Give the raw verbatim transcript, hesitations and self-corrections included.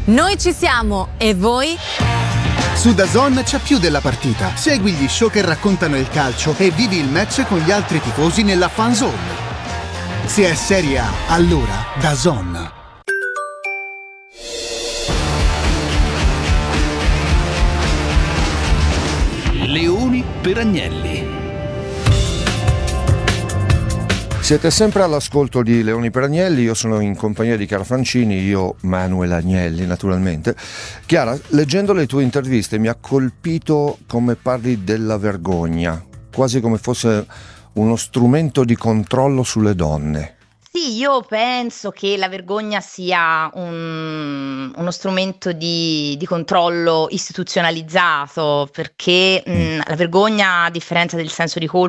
Noi ci siamo, e voi? Su DAZN c'è più della partita. Segui gli show che raccontano il calcio e vivi il match con gli altri tifosi nella fan zone. Se è Serie A, allora DAZN. Leoni per Agnelli. Siete sempre all'ascolto di Leoni per Agnelli, io sono in compagnia di Chiara Francini, io Manuel Agnelli naturalmente. Chiara, leggendo le tue interviste mi ha colpito come parli della vergogna, quasi come fosse uno strumento di controllo sulle donne. Sì, io penso che la vergogna sia un, uno strumento di, di controllo istituzionalizzato, perché mh, la vergogna, a differenza del senso di colpa,